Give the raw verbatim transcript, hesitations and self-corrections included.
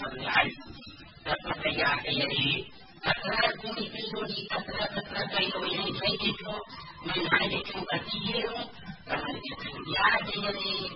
والرعاية يعني أثرات تلفزيوني أثرات أثرات يعني شيء من عليكم كثير يعني